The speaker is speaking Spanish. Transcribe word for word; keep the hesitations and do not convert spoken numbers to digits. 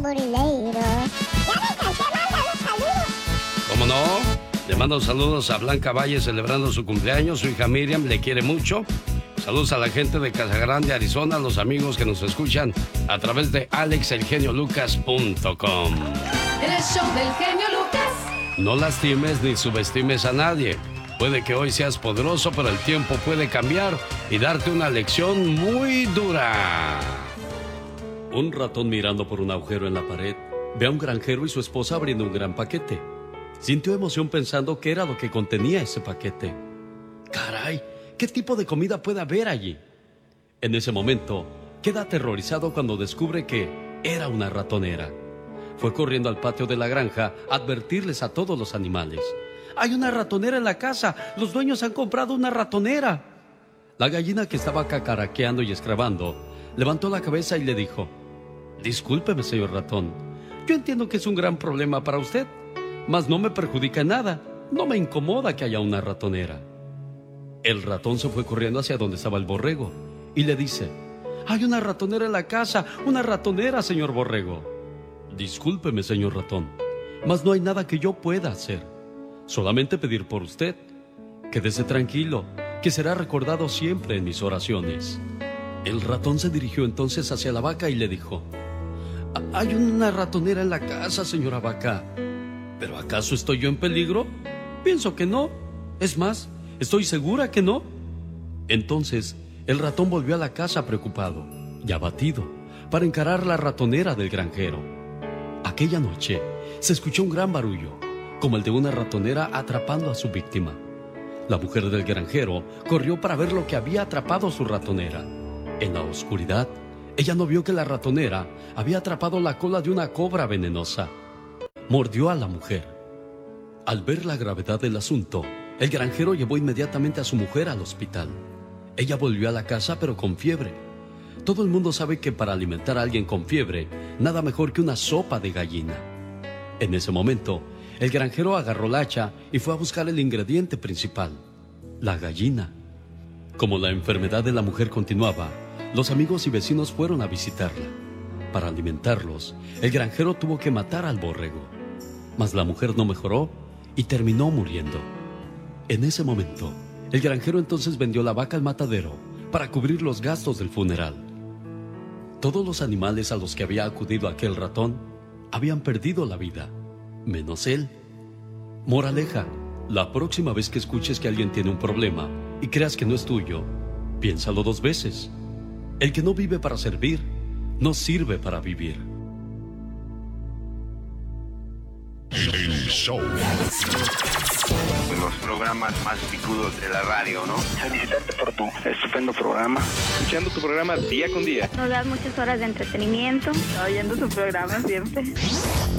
Murileiro. ¿Cómo no? Le mando saludos a Blanca Valle celebrando su cumpleaños. Su hija Miriam le quiere mucho. Saludos a la gente de Casa Grande, Arizona, a los amigos que nos escuchan a través de alex el genio lucas punto com. El show del genio Lucas. No lastimes ni subestimes a nadie. Puede que hoy seas poderoso, pero el tiempo puede cambiar y darte una lección muy dura. Un ratón mirando por un agujero en la pared ve a un granjero y su esposa abriendo un gran paquete. Sintió emoción pensando qué era lo que contenía ese paquete. ¡Caray! ¿Qué tipo de comida puede haber allí? En ese momento, queda aterrorizado cuando descubre que era una ratonera. Fue corriendo al patio de la granja a advertirles a todos los animales. ¡Hay una ratonera en la casa! ¡Los dueños han comprado una ratonera! La gallina, que estaba cacaraqueando y escrabando, levantó la cabeza y le dijo: Discúlpeme, señor ratón. Yo entiendo que es un gran problema para usted, mas no me perjudica en nada. No me incomoda que haya una ratonera. El ratón se fue corriendo hacia donde estaba el borrego y le dice: Hay una ratonera en la casa, una ratonera, señor borrego. Discúlpeme, señor ratón, mas no hay nada que yo pueda hacer. Solamente pedir por usted. Quédese tranquilo, que será recordado siempre en mis oraciones. El ratón se dirigió entonces hacia la vaca y le dijo: Hay una ratonera en la casa, señora vaca. ¿Pero acaso estoy yo en peligro? Pienso que no. Es más, estoy segura que no. Entonces, el ratón volvió a la casa preocupado y abatido para encarar la ratonera del granjero. Aquella noche se escuchó un gran barullo, como el de una ratonera atrapando a su víctima. La mujer del granjero corrió para ver lo que había atrapado su ratonera. En la oscuridad, ella no vio que la ratonera había atrapado la cola de una cobra venenosa. Mordió a la mujer. Al ver la gravedad del asunto, el granjero llevó inmediatamente a su mujer al hospital. Ella volvió a la casa, pero con fiebre. Todo el mundo sabe que para alimentar a alguien con fiebre, nada mejor que una sopa de gallina. En ese momento, el granjero agarró la hacha y fue a buscar el ingrediente principal, la gallina. Como la enfermedad de la mujer continuaba, los amigos y vecinos fueron a visitarla. Para alimentarlos, el granjero tuvo que matar al borrego. Mas la mujer no mejoró y terminó muriendo. En ese momento, el granjero entonces vendió la vaca al matadero para cubrir los gastos del funeral. Todos los animales a los que había acudido aquel ratón habían perdido la vida, menos él. Moraleja: la próxima vez que escuches que alguien tiene un problema y creas que no es tuyo, piénsalo dos veces. El que no vive para servir, no sirve para vivir. El show. Los programas más picudos de la radio, ¿no? Felicitarte por tu estupendo programa. Escuchando tu programa día con día. Nos das muchas horas de entretenimiento. Oyendo tu programa siempre.